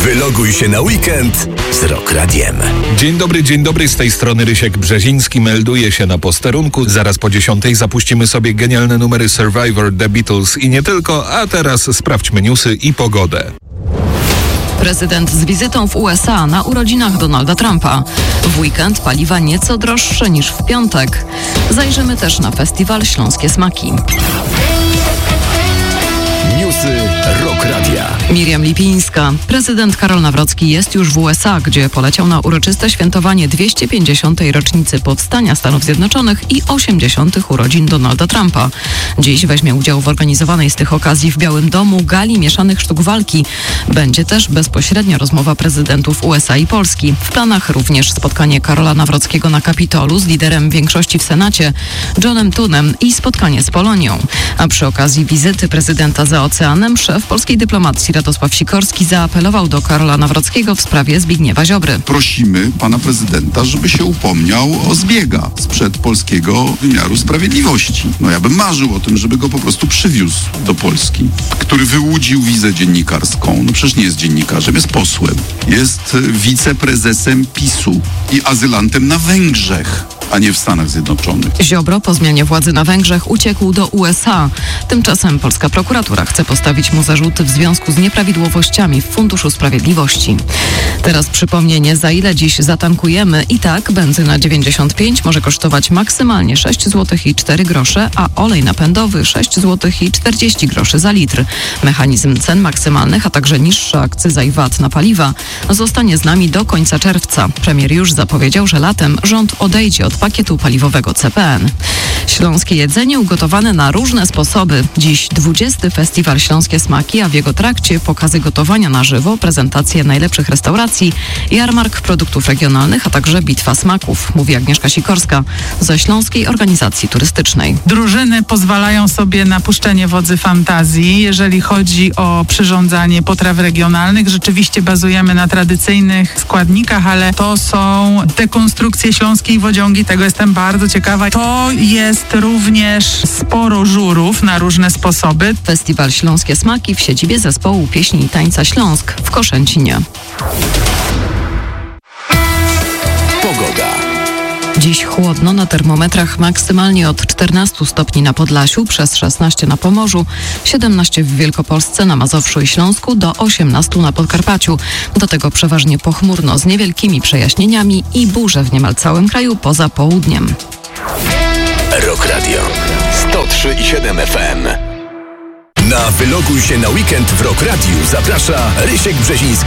Wyloguj się na weekend z Rock Radiem. Dzień dobry, z tej strony Rysiek Brzeziński, melduje się na posterunku. Zaraz po 10:00 zapuścimy sobie genialne numery Survivor, The Beatles i nie tylko, a teraz sprawdźmy newsy i pogodę. Prezydent z wizytą w USA na urodzinach Donalda Trumpa. W weekend paliwa nieco droższe niż w piątek. Zajrzymy też na festiwal Śląskie Smaki. Newsy Rock Radia. Miriam Lipińska. Prezydent Karol Nawrocki jest już w USA, gdzie poleciał na uroczyste świętowanie 250. rocznicy powstania Stanów Zjednoczonych i 80. urodzin Donalda Trumpa. Dziś weźmie udział w organizowanej z tych okazji w Białym Domu gali mieszanych sztuk walki. Będzie też bezpośrednia rozmowa prezydentów USA i Polski. W planach również spotkanie Karola Nawrockiego na Kapitolu z liderem większości w Senacie, Johnem Tunem, i spotkanie z Polonią. A przy okazji wizyty prezydenta za oceanem szef polskiej dyplomacji Radosław Sikorski zaapelował do Karola Nawrockiego w sprawie Zbigniewa Ziobry. Prosimy pana prezydenta, żeby się upomniał o zbiega sprzed polskiego wymiaru sprawiedliwości. Ja bym marzył o tym, żeby go po prostu przywiózł do Polski, który wyłudził wizę dziennikarską. Przecież nie jest dziennikarzem, jest posłem. Jest wiceprezesem PiS-u i azylantem na Węgrzech, a nie w Stanach Zjednoczonych. Ziobro po zmianie władzy na Węgrzech uciekł do USA. Tymczasem polska prokuratura chce postawić mu zarzuty w związku z nieprawidłowościami w Funduszu Sprawiedliwości. Teraz przypomnienie, za ile dziś zatankujemy. I tak benzyna 95 może kosztować maksymalnie 6 zł i 4 grosze, a olej napędowy 6 zł i 40 groszy za litr. Mechanizm cen maksymalnych, a także niższa akcyza i VAT na paliwa zostanie z nami do końca czerwca. Premier już zapowiedział, że latem rząd odejdzie od pakietu paliwowego CPN. Śląskie jedzenie ugotowane na różne sposoby. Dziś 20. Festiwal Śląskie Smaki, a w jego trakcie pokazy gotowania na żywo, prezentacje najlepszych restauracji, jarmark produktów regionalnych, a także bitwa smaków, mówi Agnieszka Sikorska ze Śląskiej Organizacji Turystycznej. Drużyny pozwalają sobie na puszczenie wodzy fantazji, jeżeli chodzi o przyrządzanie potraw regionalnych. Rzeczywiście bazujemy na tradycyjnych składnikach, ale to są dekonstrukcje śląskiej wodziągi. Tego jestem bardzo ciekawa. To jest również sporo żurów na różne sposoby. Festiwal Śląskie Smaki w siedzibie zespołu pieśni i tańca Śląsk w Koszęcinie. Pogoda. Dziś chłodno, na termometrach maksymalnie od 14 stopni na Podlasiu, przez 16 na Pomorzu, 17 w Wielkopolsce, na Mazowszu i Śląsku, do 18 na Podkarpaciu. Do tego przeważnie pochmurno z niewielkimi przejaśnieniami i burze w niemal całym kraju poza południem. Rock Radio 103,7 FM. Na Wyloguj się na weekend w Rock Radiu zaprasza Rysiek Brzeziński.